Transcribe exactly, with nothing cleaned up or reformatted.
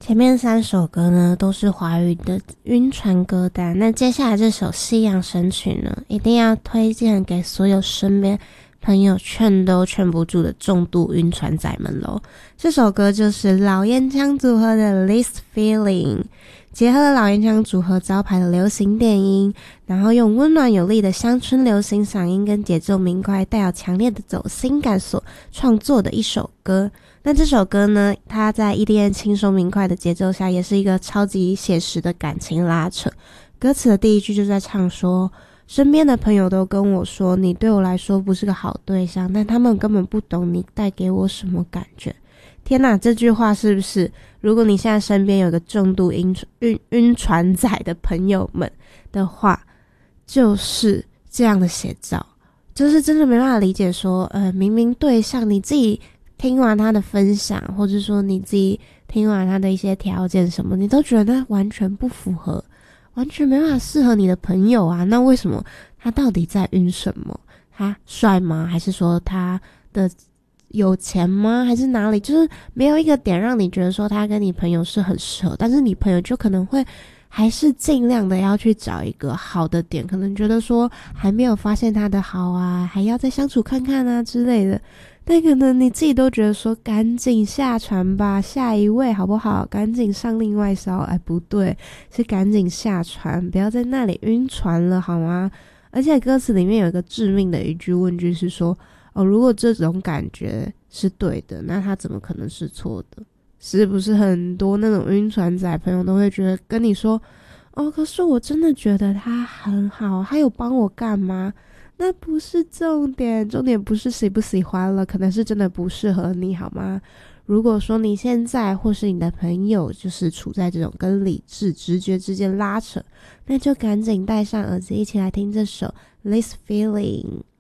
前面三首歌呢都是华语的晕船歌单，那接下来这首西洋神曲呢，一定要推荐给所有身边朋友劝都劝不住的重度晕船仔们咯。这首歌就是老烟枪组合的 This Feeling， 结合了老烟枪组合招牌的流行电音，然后用温暖有力的乡村流行嗓音跟节奏明快带有强烈的走心感所创作的一首歌。那这首歌呢，它在 E D M 轻松明快的节奏下，也是一个超级写实的感情拉扯。歌词的第一句就在唱说，身边的朋友都跟我说，你对我来说不是个好对象，但他们根本不懂你带给我什么感觉。天哪，这句话是不是，如果你现在身边有个重度晕晕晕船仔的朋友们的话，就是这样的写照，就是真的没办法理解说，呃，明明对象你自己听完他的分享，或者说你自己听完他的一些条件什么，你都觉得完全不符合，完全没办法适合你的朋友啊，那为什么他到底在晕什么？他帅吗？还是说他的有钱吗？还是哪里？就是没有一个点让你觉得说他跟你朋友是很适合，但是你朋友就可能会还是尽量的要去找一个好的点，可能觉得说还没有发现他的好啊，还要再相处看看啊之类的。但可能你自己都觉得说赶紧下船吧，下一位好不好，赶紧上另外一艘。哎，不对，是赶紧下船，不要在那里晕船了好吗？而且歌词里面有一个致命的一句问句是说，哦，如果这种感觉是对的，那他怎么可能是错的？是不是很多那种晕船仔朋友都会觉得跟你说，哦，可是我真的觉得他很好，他有帮我干嘛？那不是重点，重点不是喜不喜欢了，可能是真的不适合你好吗？如果说你现在或是你的朋友就是处在这种跟理智直觉之间拉扯，那就赶紧戴上耳机一起来听这首 This Feeling。